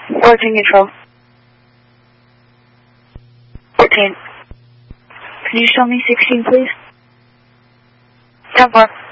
14 control. 14. Can you show me 16, please? 10-4.